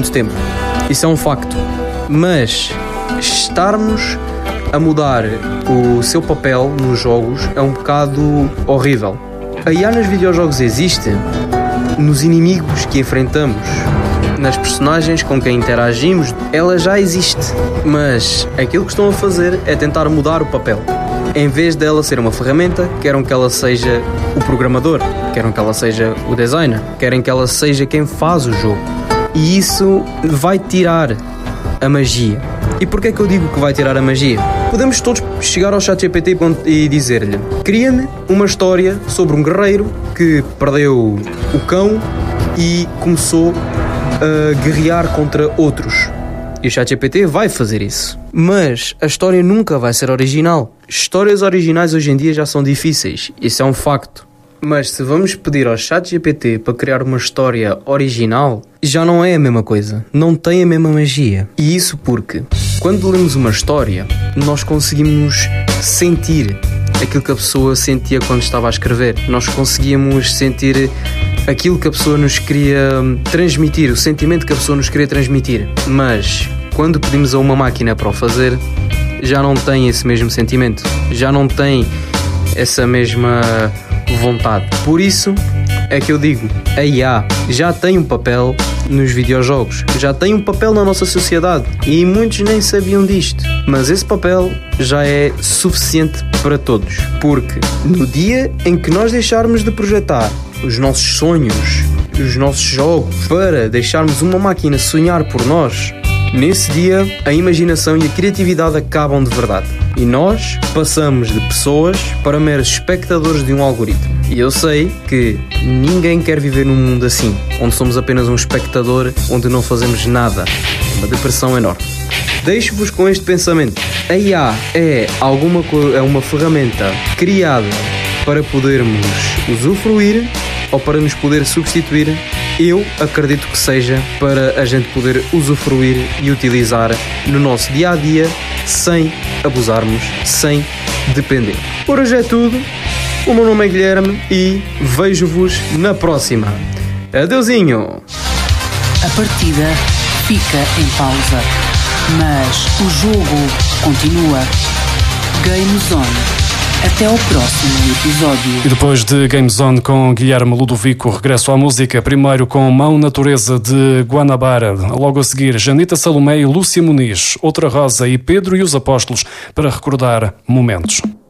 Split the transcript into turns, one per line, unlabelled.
muito tempo. Isso é um facto. Mas estarmos a mudar o seu papel nos jogos é um bocado horrível. A IA nos videojogos existe, nos inimigos que enfrentamos, nas personagens com quem interagimos, ela já existe. Mas aquilo que estão a fazer é tentar mudar o papel. Em vez dela ser uma ferramenta, querem que ela seja o programador, querem que ela seja o designer, querem que ela seja quem faz o jogo. E isso vai tirar a magia. E porquê é que eu digo que vai tirar a magia? Podemos todos chegar ao ChatGPT e dizer-lhe: cria-me uma história sobre um guerreiro que perdeu o cão e começou a guerrear contra outros. E o ChatGPT vai fazer isso. Mas a história nunca vai ser original. Histórias originais hoje em dia já são difíceis. Isso é um facto. Mas se vamos pedir ao ChatGPT para criar uma história original, já não é a mesma coisa. Não tem a mesma magia. E isso porque, quando lemos uma história, nós conseguimos sentir aquilo que a pessoa sentia quando estava a escrever. Nós conseguíamos sentir aquilo que a pessoa nos queria transmitir, o sentimento que a pessoa nos queria transmitir. Mas, quando pedimos a uma máquina para o fazer, já não tem esse mesmo sentimento. Já não tem essa mesma vontade. Por isso é que eu digo, a IA já tem um papel nos videojogos, já tem um papel na nossa sociedade e muitos nem sabiam disto, mas esse papel já é suficiente para todos, porque no dia em que nós deixarmos de projetar os nossos sonhos, os nossos jogos, para deixarmos uma máquina sonhar por nós, nesse dia a imaginação e a criatividade acabam de verdade. E nós passamos de pessoas para meros espectadores de um algoritmo. E eu sei que ninguém quer viver num mundo assim, onde somos apenas um espectador, onde não fazemos nada. Uma depressão enorme. Deixo-vos com este pensamento. A IA é uma ferramenta criada para podermos usufruir ou para nos poder substituir. Eu acredito que seja para a gente poder usufruir e utilizar no nosso dia-a-dia sem abusarmos, sem depender. Por hoje é tudo. O meu nome é Guilherme e vejo-vos na próxima. Adeusinho!
A partida fica em pausa, mas o jogo continua. Game Zone. Até ao próximo episódio.
E depois de Game Zone com Guilherme Ludovico, regresso à música, primeiro com Mão Natureza de Guanabara, logo a seguir Janita Salomé e Lúcia Muniz, Outra Rosa e Pedro e os Apóstolos, para recordar momentos.